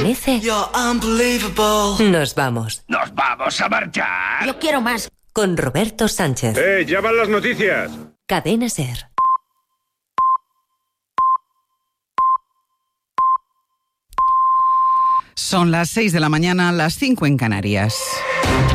You're unbelievable. Nos vamos. ¿Nos vamos a marchar? Yo quiero más. Con Roberto Sánchez. Ya van las noticias. Cadena SER. Son las 6 de la mañana, las 5 en Canarias.